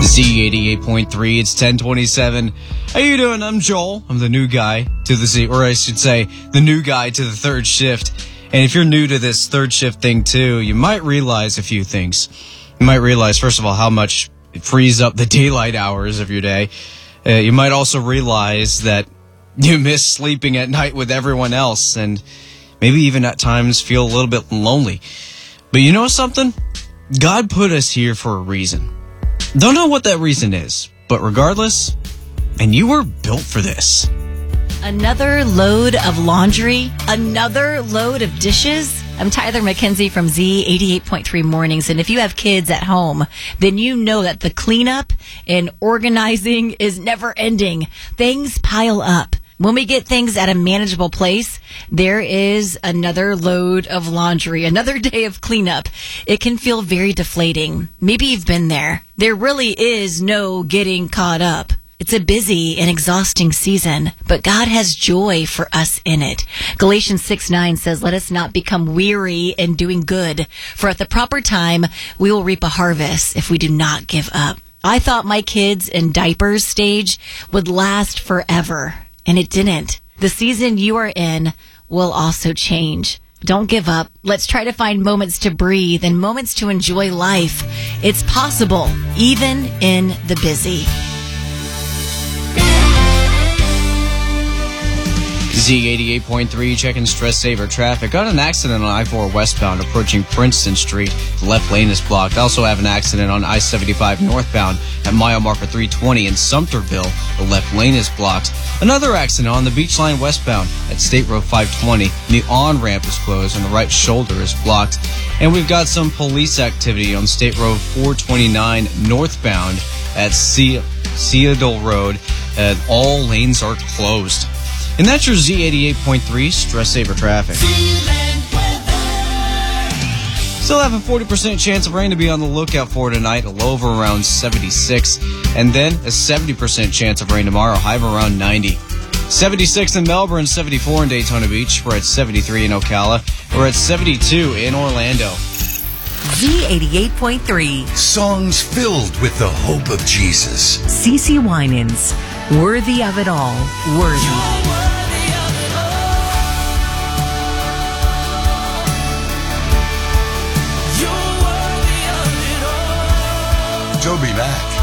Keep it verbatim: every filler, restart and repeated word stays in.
Z eighty-eight point three, it's ten twenty-seven. How you doing? I'm Joel. I'm the new guy to the Z, or I should say, the new guy to the third shift. And if you're new to this third shift thing too, you might realize a few things. You might realize, first of all, how much it frees up the daylight hours of your day. Uh, you might also realize that you miss sleeping at night with everyone else, and maybe even at times feel a little bit lonely. But you know something? God put us here for a reason. Don't know what that reason is, but regardless, and you were built for this. Another load of laundry, another load of dishes. I'm Tyler McKenzie from Z eighty-eight point three Mornings, and if you have kids at home, then you know that the cleanup and organizing is never ending. Things pile up. When we get things at a manageable place, there is another load of laundry, another day of cleanup. It can feel very deflating. Maybe you've been there. There really is no getting caught up. It's a busy and exhausting season, but God has joy for us in it. Galatians six nine says, "Let us not become weary in doing good, for at the proper time we will reap a harvest if we do not give up." I thought my kids in diapers stage would last forever. And it didn't. The season you are in will also change. Don't give up. Let's try to find moments to breathe and moments to enjoy life. It's possible, even in the busy. Z eighty-eight point three, checking stress saver traffic. Got an accident on I four westbound approaching Princeton Street. The left lane is blocked. Also have an accident on I seventy-five northbound at mile marker three twenty in Sumterville. The left lane is blocked. Another accident on the Beach Line westbound at State Road five twenty. The on-ramp is closed and the right shoulder is blocked. And we've got some police activity on State Road four twenty-nine northbound at Seadle Road. Uh, all lanes are closed. And that's your Z eighty-eight point three Stress Saver Traffic. Still have a forty percent chance of rain to be on the lookout for tonight, a low of around seventy-six. And then a seventy percent chance of rain tomorrow, high of around ninety. seventy-six in Melbourne, seventy-four in Daytona Beach. We're at seventy-three in Ocala. We're at seventy-two in Orlando. Z eighty-eight point three. Songs filled with the hope of Jesus. CeCe Winans, Worthy of It All. Worthy. Toby Mac.